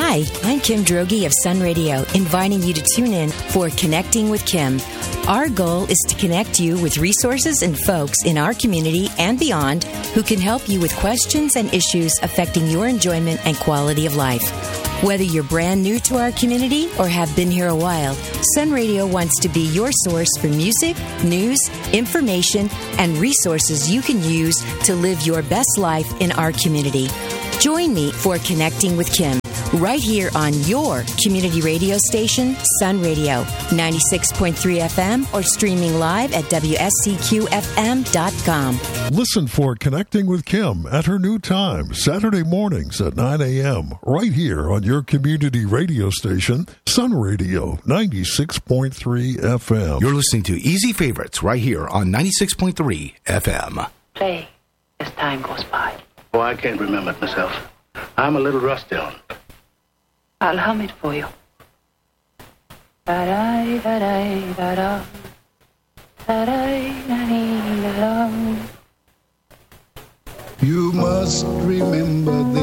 Hi, I'm Kim Droege of Sun Radio, inviting you to tune in for Connecting with Kim. Our goal is to connect you with resources and folks in our community and beyond who can help you with questions and issues affecting your enjoyment and quality of life. Whether you're brand new to our community or have been here a while, Sun Radio wants to be your source for music, news, information, and resources you can use to live your best life in our community. Join me for Connecting with Kim, right here on your community radio station, Sun Radio, 96.3 FM, or streaming live at WSCQFM.com. Listen for Connecting with Kim at her new time, Saturday mornings at 9 a.m., right here on your community radio station, Sun Radio, 96.3 FM. You're listening to Easy Favorites right here on 96.3 FM. Play as time goes by. Oh, I can't remember it myself. I'm a little rusty on it. I'll hum it for you. Da-da-da-da-da-da. Da-da-da-da-da-da. You must remember this.